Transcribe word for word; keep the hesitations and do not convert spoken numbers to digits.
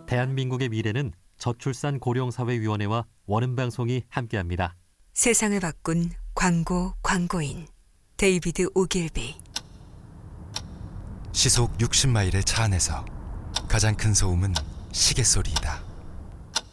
대한민국의 미래는 저출산 고령사회위원회와 원음방송이 함께합니다. 세상을 바꾼 광고 광고인 데이비드 오길비. 시속 육십 마일의 차 안에서 가장 큰 소음은 시계 소리이다.